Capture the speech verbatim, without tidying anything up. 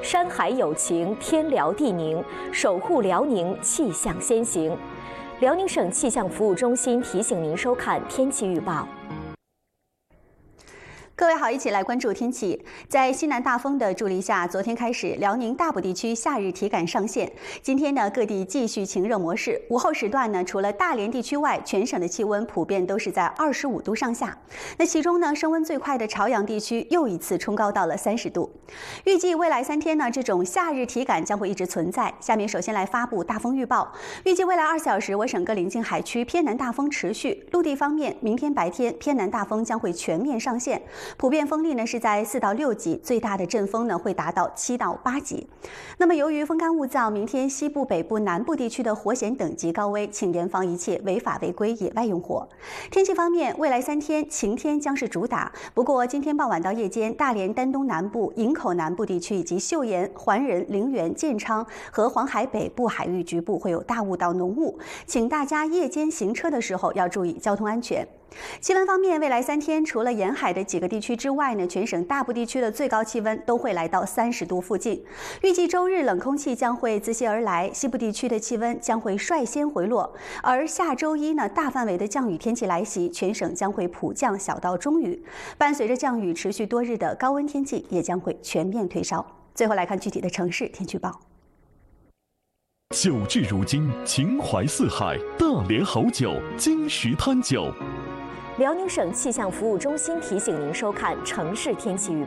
山海有情，天辽地宁，守护辽宁气象先行。辽宁省气象服务中心提醒您收看天气预报。 各位好，一起来关注天气。在西南大风的助力下，昨天开始，辽宁大部地区夏日体感上线。今天呢，各地继续晴热模式。午后时段呢，除了大连地区外，全省的气温普遍都是在二十五度上下。那其中呢，升温最快的朝阳地区又一次冲高到了三十度。预计未来三天呢，这种夏日体感将会一直存在。下面首先来发布大风预报。预计未来二小时，我省各临近海区偏南大风持续。陆地方面，明天白天偏南大风将会全面上线。 普遍风力呢是在四到六级，最大的阵风呢会达到七到八级。那么由于风干物燥，明天西部、北部、南部地区的火险等级高危，请严防一切违法违规野外用火。天气方面，未来三天晴天将是主打，不过今天傍晚到夜间，大连、丹东南部、营口南部地区以及岫岩、环仁、陵园、建昌和黄海北部海域局部会有大雾到浓雾，请大家夜间行车的时候要注意交通安全。 气温方面，未来三天除了沿海的几个地区之外呢，全省大部地区的最高气温都会来到三十度附近。预计周日冷空气将会自西而来，西部地区的气温将会率先回落。而下周一呢，大范围的降雨天气来袭，全省将会普降小到中雨。伴随着降雨持续多日的高温天气也将会全面退烧。最后来看具体的城市天气预报。 酒至如今，情怀四海，大连好酒，金石滩酒。 辽宁省气象服务中心提醒您收看城市天气预报。